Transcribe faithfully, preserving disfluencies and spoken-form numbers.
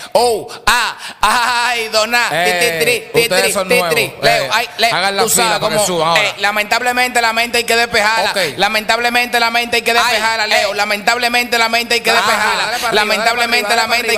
Oh, ah, ay, doná. Eh, ustedes son nuevos. Leo, Eh, ay, Leo, hagan la tú sabes fila para que cómo, suban ahora. eh, lamentablemente la mente hay que despejarla. Ok. Lamentablemente la mente hay que despejarla, Ay, Leo. eh. Lamentablemente la mente hay que Ajá, despejarla. dale para arriba, Lamentablemente dale la para mente hay